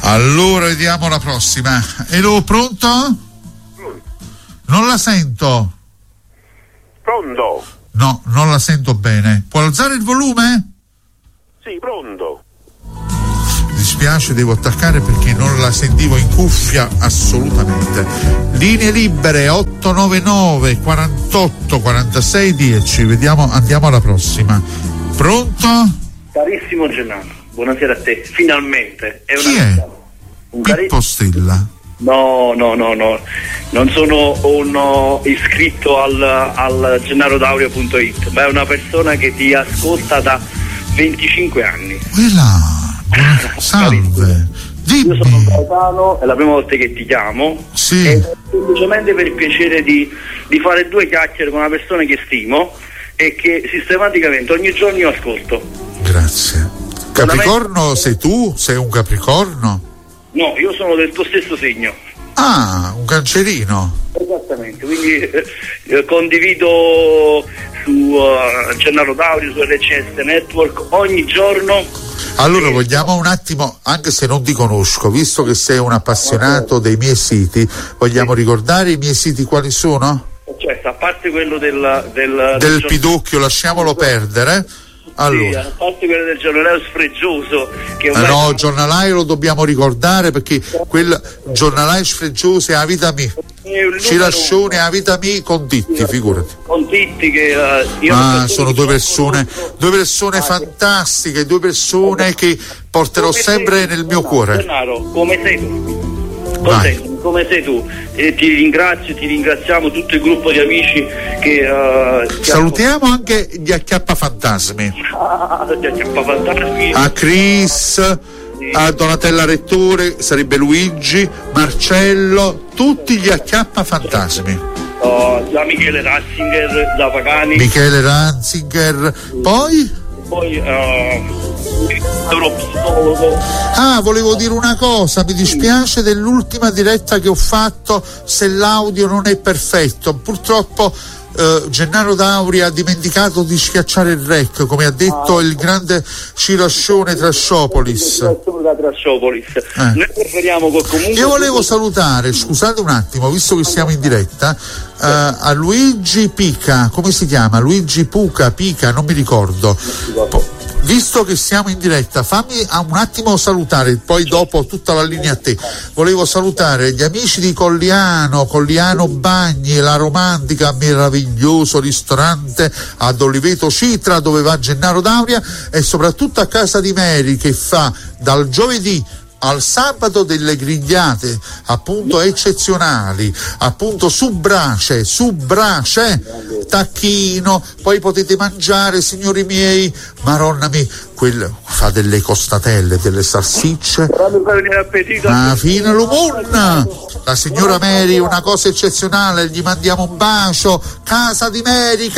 Allora vediamo la prossima. Elo, pronto? Non la sento. Pronto? No, non la sento bene. Può alzare il volume? Sì, pronto. Mi dispiace, devo attaccare perché non la sentivo in cuffia assolutamente. Linee libere 899 48 46 10. Vediamo, andiamo alla prossima. Pronto? Carissimo Gennaro, buonasera a te. Finalmente è una Chi è? Pippo Stella? No, non sono uno iscritto al gennarodaurio.it, ma è una persona che ti ascolta da 25 anni. Salve. Io sono Gaetano, è la prima volta che ti chiamo. Sì. E semplicemente per il piacere di fare due chiacchiere con una persona che stimo e che sistematicamente ogni giorno io ascolto. Grazie. Capricorno sei tu? Sei un Capricorno? No, io sono del tuo stesso segno. Ah, un cancerino. Esattamente, quindi condivido su Gennaro Daurio, su RCS Network ogni giorno. Allora vogliamo un attimo, anche se non ti conosco, visto che sei un appassionato dei miei siti, vogliamo ricordare i miei siti quali sono? Certo, a parte quello del Pidocchio, lasciamolo perdere. Allora. Sì, a parte quello del giornalaio sfregioso che no, giornalaio lo dobbiamo ricordare perché quel giornalaio sfregioso è a vita mia. Cilascione a vita mia con Titti, figurati. Con Titti che sono due persone fantastiche, due persone che porterò sempre nel mio cuore. Gennaro, come sei tu? Ti ringraziamo tutto il gruppo di amici che salutiamo anche gli acchiappafantasmi. A Chris, a Donatella Rettore, sarebbe Luigi, Marcello, tutti gli acchiappafantasmi. Da Michele Ratzinger, da Pagani. Michele Ratzinger, poi volevo dire una cosa, mi dispiace dell'ultima diretta che ho fatto se l'audio non è perfetto, purtroppo Gennaro Dauri ha dimenticato di schiacciare il rec, come ha detto il grande Cirascione Trasciopolis. Noi preferiamo comunque. Io volevo salutare, scusate un attimo, visto che siamo in diretta, a Luigi Pica, come si chiama? Luigi Pica, non mi ricordo. Visto che siamo in diretta, fammi un attimo salutare, poi dopo tutta la linea a te. Volevo salutare gli amici di Colliano Bagni, la romantica, meraviglioso ristorante ad Oliveto Citra dove va Gennaro Dauria, e soprattutto a Casa di Mary che fa dal giovedì al sabato delle grigliate appunto eccezionali, appunto su brace, tacchino, poi potete mangiare, signori miei, maronna mia, fa delle costatelle, delle salsicce, ma fine l'umunna. La signora Mary, una cosa eccezionale, gli mandiamo un bacio. Casa di Mary.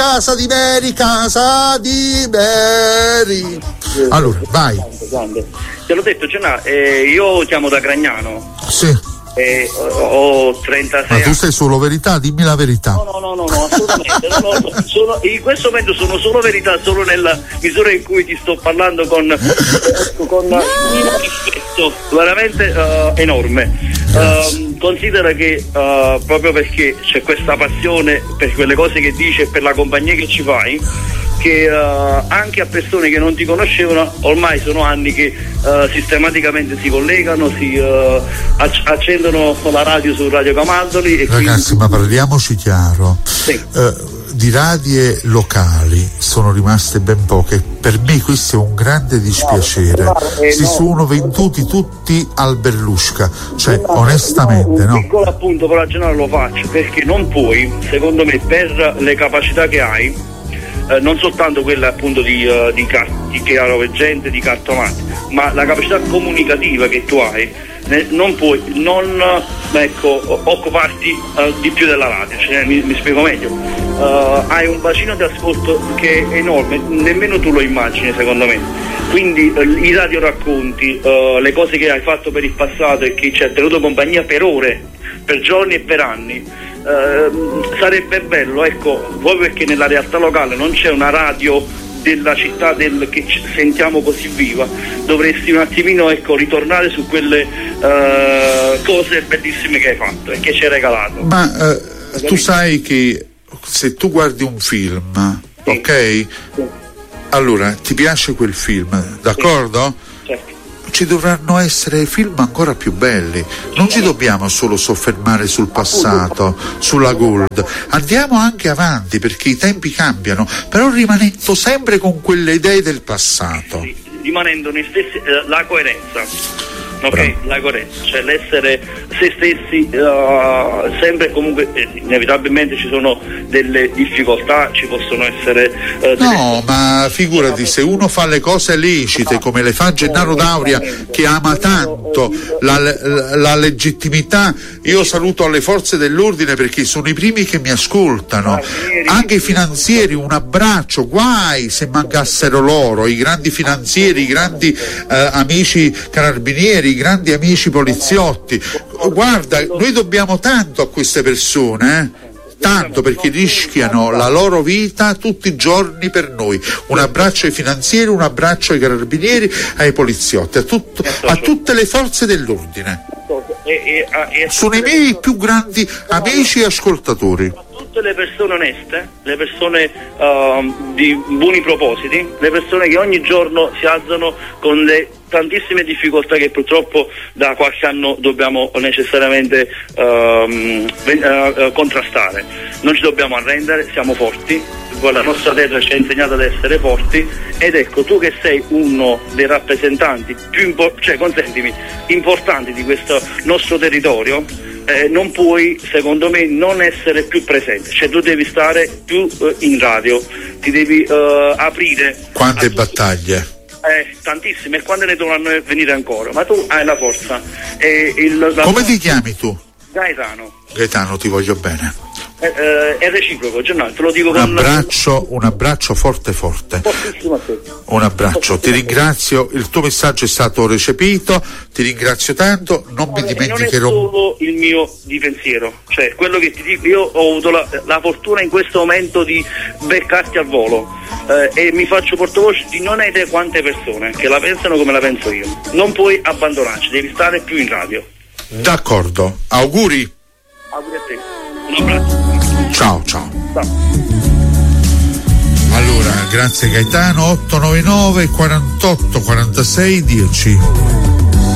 Allora, vai. Te l'ho detto, io chiamo da Gragnano. Sì. Ho 36 Ma tu sei solo verità, dimmi la verità. No, assolutamente. In questo momento sono solo verità, solo nella misura in cui ti sto parlando con un rispetto veramente enorme. Considera che proprio perché c'è questa passione per quelle cose che dici e per la compagnia che ci fai, che anche a persone che non ti conoscevano ormai sono anni che sistematicamente si collegano, si accendono la radio su Radio Camaldoli e ragazzi, ma parliamoci chiaro. Sì. Di radie locali sono rimaste ben poche. Per me questo è un grande dispiacere. Si sono venduti tutti al Berlusca, cioè onestamente, no? Un piccolo appunto però Gennaro lo faccio perché non puoi, secondo me, per le capacità che hai, non soltanto quella appunto di chiaroveggente, di cartomante, ma la capacità comunicativa che tu hai, non puoi non occuparti di più della radio, cioè, mi spiego meglio. Hai un bacino di ascolto che è enorme, nemmeno tu lo immagini secondo me, quindi i radioracconti, le cose che hai fatto per il passato e che ci ha tenuto compagnia per ore, per giorni e per anni, sarebbe bello, ecco, proprio perché nella realtà locale non c'è una radio della città che sentiamo così viva, dovresti un attimino ritornare su quelle cose bellissime che hai fatto e che ci hai regalato. Ma tu sai che se tu guardi un film, sì, ok? Sì. Allora, ti piace quel film, d'accordo? Sì, certo. Ci dovranno essere film ancora più belli, non ci dobbiamo solo soffermare sul passato, sulla Gold, andiamo anche avanti perché i tempi cambiano, però rimanendo sempre con quelle idee del passato. Sì, rimanendo noi stessi, la coerenza. Ok, bravo. La coerenza, cioè l'essere se stessi, sempre comunque inevitabilmente ci sono delle difficoltà, ci possono essere ma figurati, se uno fa le cose licite come le fa Gennaro D'Auria, che ama tanto la legittimità. Io saluto alle forze dell'ordine perché sono i primi che mi ascoltano, anche i finanzieri, un abbraccio, guai se mancassero loro, i grandi finanzieri, i grandi amici carabinieri, i grandi amici poliziotti. Guarda, noi dobbiamo tanto a queste persone, tanto, perché rischiano la loro vita tutti i giorni per noi. Un abbraccio ai finanzieri, un abbraccio ai carabinieri, ai poliziotti, a tutte le forze dell'ordine. Sono i miei più grandi amici e ascoltatori. Tutte le persone oneste, le persone di buoni propositi, le persone che ogni giorno si alzano con le tantissime difficoltà che purtroppo da qualche anno dobbiamo necessariamente contrastare. Non ci dobbiamo arrendere, siamo forti, la nostra terra ci ha insegnato ad essere forti, ed ecco, tu che sei uno dei rappresentanti più importanti di questo nostro territorio, non puoi, secondo me, non essere più presente, cioè tu devi stare più in radio, ti devi aprire. Quante battaglie? Tantissime, e quando ne dovranno venire ancora, ma tu hai la forza. Come ti chiami tu? Gaetano, ti voglio bene. È reciproco, Gennaro, te lo dico. Un abbraccio forte. Un abbraccio, ti ringrazio, il tuo messaggio è stato recepito, ti ringrazio tanto, non mi dimenticherò. Non è solo il mio di pensiero, cioè quello che ti dico, io ho avuto la fortuna in questo momento di beccarti al volo, e mi faccio portavoce di non idea quante persone che la pensano come la penso io. Non puoi abbandonarci, devi stare più in radio. D'accordo, auguri a te, un abbraccio. Ciao. Allora, grazie Gaetano. 899 48 46 10.